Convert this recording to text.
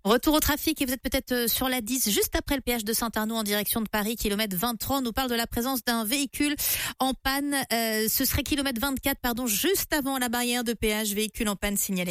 Retour au trafic et vous êtes peut-être sur la 10 juste après le péage de Saint-Arnoux en direction de Paris, kilomètre 23. On nous parle de la présence d'un véhicule en panne. Ce serait kilomètre 24, juste avant la barrière de péage, véhicule en panne signalé.